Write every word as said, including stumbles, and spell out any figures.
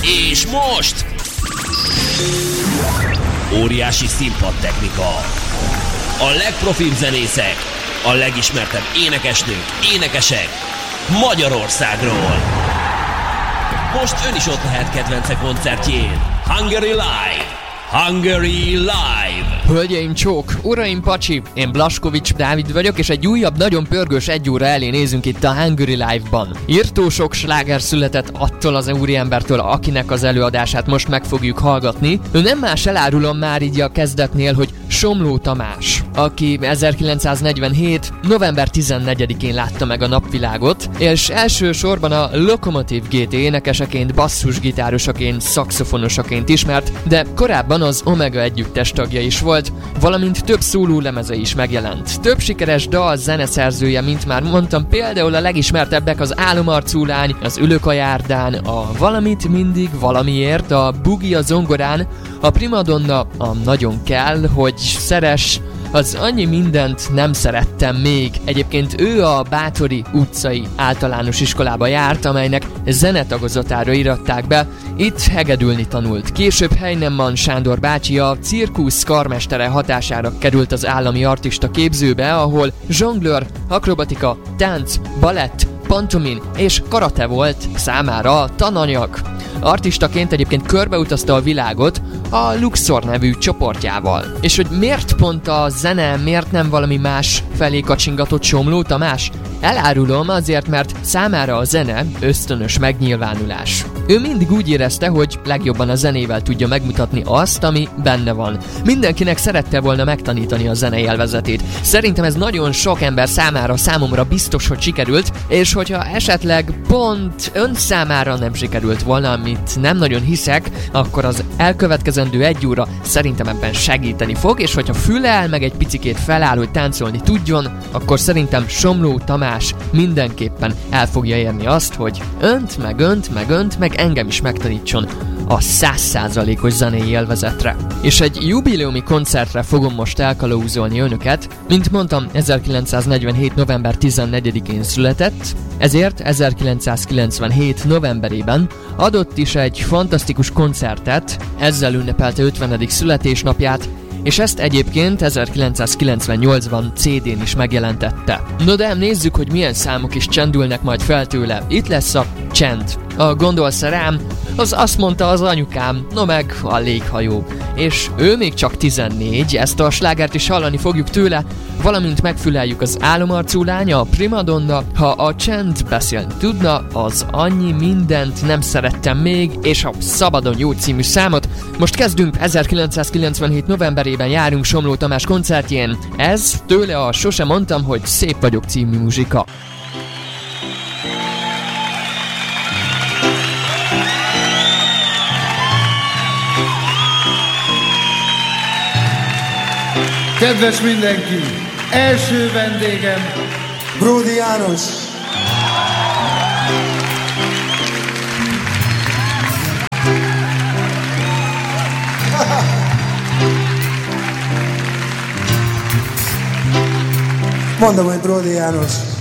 És most óriási színpadtechnika, a legprofibb zenészek, a legismertebb énekesnők, énekesek Magyarországról. Most ön is ott lehet kedvence koncertjén. Hungary Live! Hungary Live! Hölgyeim csók, uraim pacsi, én Blaskovics Dávid vagyok, és egy újabb, nagyon pörgős egy óra elé nézünk itt a Hungary Live-ban. Írtó sok sláger született attól az úriembertől, akinek az előadását most meg fogjuk hallgatni. Ő nem más, elárulom már így a kezdetnél, hogy Somló Tamás, aki ezerkilencszáznegyvenhét. november tizennegyedikén látta meg a napvilágot, és elsősorban a Lokomotív gé té énekeseként, basszusgitárosaként, szaxofonosaként ismert, de korábban az Omega együttes tagja is volt, valamint több szóló lemeze is megjelent. Több sikeres dal zeneszerzője, mint már mondtam, például a legismertebbek az Álomarcú lány, az Ülök a járdán, a Valamit mindig valamiért, a Bugi a zongorán, a Primadonna, a Nagyon kell, hogy szeres, az Annyi mindent nem szerettem még. Egyébként ő a Bátori utcai általános iskolába járt, amelynek zenetagozatára iratták be. Itt hegedülni tanult. Később Heinemann Sándor bácsi a cirkusz karmestere hatására került az állami artista képzőbe, ahol zsonglőr, akrobatika, tánc, balett, pantomin és karate volt számára a tananyag. Artistaként egyébként körbeutazta a világot a Luxor nevű csoportjával. És hogy miért pont a zene, miért nem valami más felé kacsingatott Somló Tamás? Elárulom, azért, mert számára a zene ösztönös megnyilvánulás. Ő mindig úgy érezte, hogy legjobban a zenével tudja megmutatni azt, ami benne van. Mindenkinek szerette volna megtanítani a zene élvezetét. Szerintem ez nagyon sok ember számára, számomra biztos, hogy sikerült, és hogyha esetleg pont ön számára nem sikerült volna, amit nem nagyon hiszek, akkor az elkövetkezendő egy óra szerintem ebben segíteni fog, és hogyha fülel, meg egy picikét feláll, hogy táncolni tudjon, akkor szerintem Somló Tamás mindenképpen el fogja érni azt, hogy önt, meg önt, meg önt, meg engem is megtanítson a száz százalékos zenei élvezetre. És egy jubileumi koncertre fogom most elkalauzolni önöket. Mint mondtam, ezerkilencszáznegyvenhét. november tizennegyedikén született, ezért ezerkilencszázkilencvenhét. novemberében adott is egy fantasztikus koncertet, ezzel ünnepelte ötvenedik születésnapját, és ezt egyébként ezerkilencszázkilencvennyolcban cé dén is megjelentette. No de nézzük, hogy milyen számok is csendülnek majd fel tőle. Itt lesz a Csend. A Gondolsz rám, az azt mondta az anyukám, no meg a Léghajó. És ő még csak tizennégy, ezt a slágert is hallani fogjuk tőle, valamint megfüleljük az Álomarcú lánya, a Primadonna, ha a Csend beszélni tudna, az Annyi mindent nem szerettem még, és a Szabadon jó című számot. Most kezdünk, ezerkilencszázkilencvenhét. novemberében járunk Somló Tamás koncertjén. Ez tőle a Sose mondtam, hogy szép vagyok című muzsika. Kedves mindenki! Első vendégem Bródi János! Mondom, hogy Bródi János.